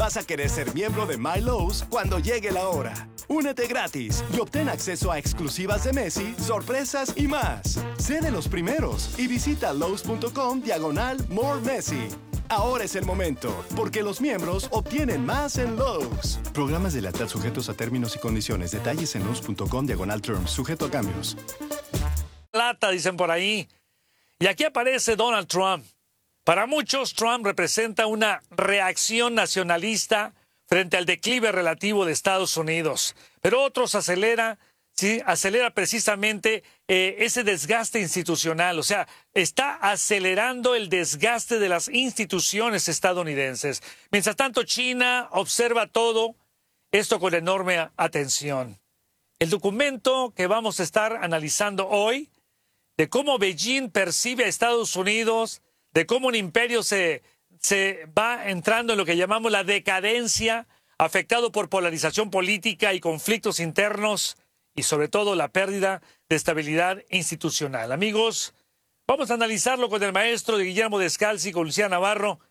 vas a querer ser miembro de My Lowe's cuando llegue la hora. Únete gratis y obtén acceso a exclusivas de Messi, sorpresas y más. Sé de los primeros y visita lowes.com/More Messi. Ahora es el momento, porque los miembros obtienen más en Lowe's. Programas de lealtad sujetos a términos y condiciones. Detalles en lowes.com/terms, sujeto a cambios. Lata, dicen por ahí. Y aquí aparece Donald Trump. Para muchos, Trump representa una reacción nacionalista frente al declive relativo de Estados Unidos. Pero otros acelera precisamente ese desgaste institucional. O sea, está acelerando el desgaste de las instituciones estadounidenses. Mientras tanto, China observa todo esto con enorme atención. El documento que vamos a estar analizando hoy, de cómo Beijing percibe a Estados Unidos, de cómo un imperio se va entrando en lo que llamamos la decadencia, afectado por polarización política y conflictos internos, y sobre todo la pérdida de estabilidad institucional. Amigos, vamos a analizarlo con el maestro de Guillermo Descalzi y con Lucía Navarro.